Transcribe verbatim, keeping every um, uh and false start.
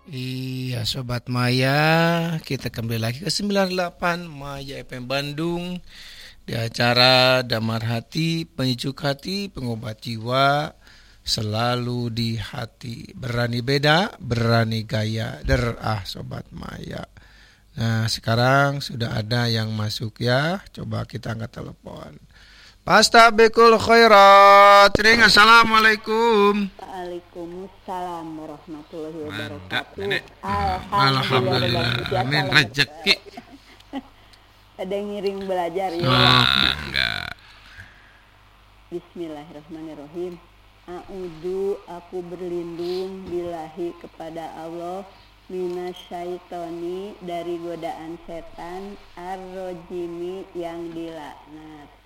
Iya Sobat Maya, kita kembali lagi ke sembilan puluh delapan Maya F M Bandung di acara Damar Hati, Penyejuk Hati, Pengobat Jiwa, selalu di hati. Berani beda, berani gaya, der ah Sobat Maya. Nah sekarang sudah ada yang masuk ya, coba kita angkat telepon. Pastabikul khairat. Ring, assalamualaikum. Waalaikumsalam warahmatullahi Mantap, wabarakatuh. Nenek. Alhamdulillah. Alhamdulillah. Amin. Rezeki. Ada yang ngiring belajar ya. Ah, enggak. Bismillahirrahmanirrahim. A'udzu, aku berlindung billahi kepada Allah, minasyaitoni, dari godaan setan, ar-rojimi, yang dilaknat.